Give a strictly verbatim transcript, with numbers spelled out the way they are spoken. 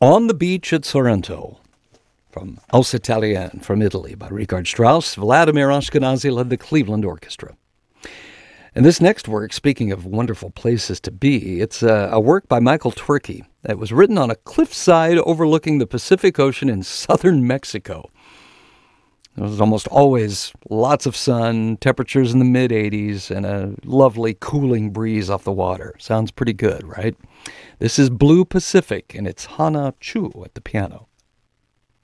On the Beach at Sorrento, from Aus Italien, from Italy, by Richard Strauss. Vladimir Ashkenazy led the Cleveland Orchestra. And this next work, speaking of wonderful places to be, it's a, a work by Michael Twerke that was written on a cliffside overlooking the Pacific Ocean in southern Mexico. There was almost always lots of sun, temperatures in the mid eighties, and a lovely cooling breeze off the water. Sounds pretty good, right? This is Blue Pacific, and it's Hana Chu at the piano.